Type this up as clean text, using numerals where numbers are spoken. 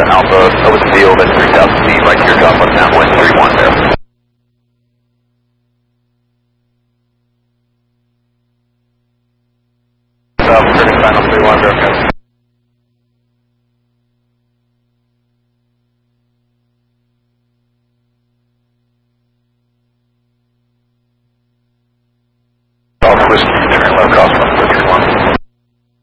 Alpha, over the field at 3,000 feet, right to your top left now, wind 3-1 there. Turning final 3-1 there, okay. Whiskey, turn left off